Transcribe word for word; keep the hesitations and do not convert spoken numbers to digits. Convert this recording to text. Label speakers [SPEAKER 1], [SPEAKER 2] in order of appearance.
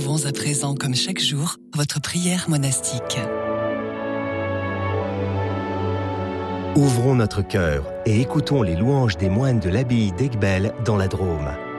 [SPEAKER 1] Retrouvons à présent, comme chaque jour, votre prière monastique.
[SPEAKER 2] Ouvrons notre cœur et écoutons les louanges des moines de l'abbaye d'Aiguebelle dans la Drôme.